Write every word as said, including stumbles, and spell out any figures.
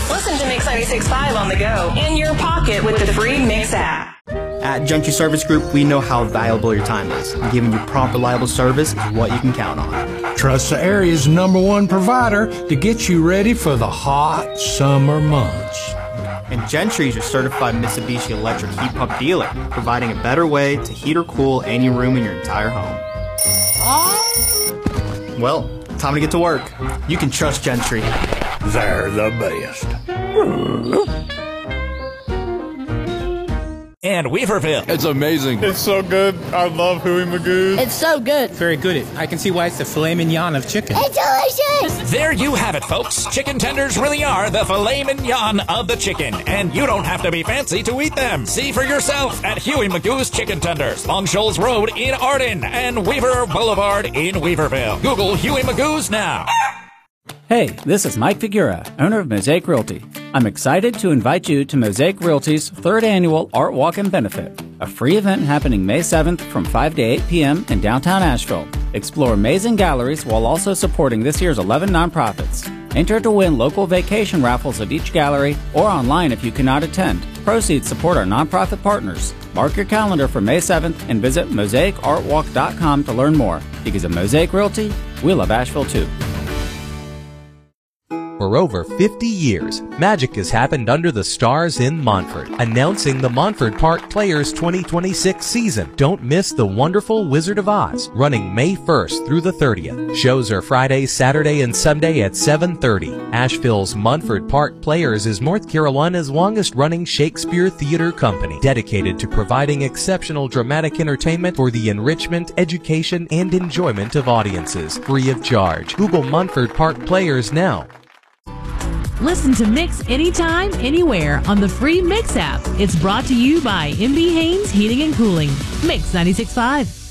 Listen to Mix ninety-six point five on the go, in your pocket with the free Mix app. At Gentry Service Group, we know how valuable your time is, and giving you prompt, reliable service is what you can count on. Trust the area's number one provider to get you ready for the hot summer months. And Gentry is your certified Mitsubishi electric heat pump dealer, providing a better way to heat or cool any room in your entire home. Well, time to get to work. You can trust Gentry. They're the best. And Weaverville. It's amazing. It's so good. I love Huey Magoo's. It's so good. Very good. I can see why it's the filet mignon of chicken. It's delicious. There you have it, folks. Chicken tenders really are the filet mignon of the chicken, and you don't have to be fancy to eat them. See for yourself at Huey Magoo's Chicken Tenders, Long Shoals Road in Arden and Weaver Boulevard in Weaverville. Google Huey Magoo's now. Hey, this is Mike Figura, owner of Mosaic Realty. I'm excited to invite you to Mosaic Realty's third annual Art Walk and Benefit, a free event happening May seventh from five to eight p.m. in downtown Asheville. Explore amazing galleries while also supporting this year's eleven nonprofits. Enter to win local vacation raffles at each gallery or online if you cannot attend. Proceeds support our nonprofit partners. Mark your calendar for May seventh and visit mosaic art walk dot com to learn more. Because of Mosaic Realty, we love Asheville too. For over fifty years, magic has happened under the stars in Montford. Announcing the Montford Park Players twenty twenty-six season. Don't miss the wonderful Wizard of Oz, running May first through the thirtieth. Shows are Friday, Saturday, and Sunday at seven thirty. Asheville's Montford Park Players is North Carolina's longest-running Shakespeare theater company, dedicated to providing exceptional dramatic entertainment for the enrichment, education, and enjoyment of audiences, free of charge. Google Montford Park Players now. Listen to Mix anytime, anywhere on the free Mix app. It's brought to you by M B Haynes Heating and Cooling. Mix ninety-six point five.